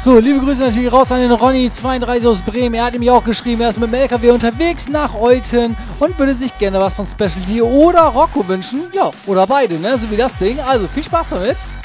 So, liebe Grüße natürlich raus an den Ronny32 aus Bremen. Er hat mir auch geschrieben, er ist mit dem LKW unterwegs nach Olten und würde sich gerne was von Specialty oder Rocco wünschen. Ja, oder beide, ne? So wie das Ding. Also, viel Spaß damit.